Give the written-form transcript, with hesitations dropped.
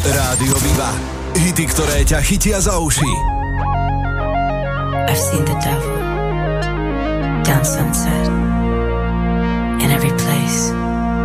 Rádio Viva. Hity, ktoré ťa chytia za uši. I've seen the devil down Sunset in every place.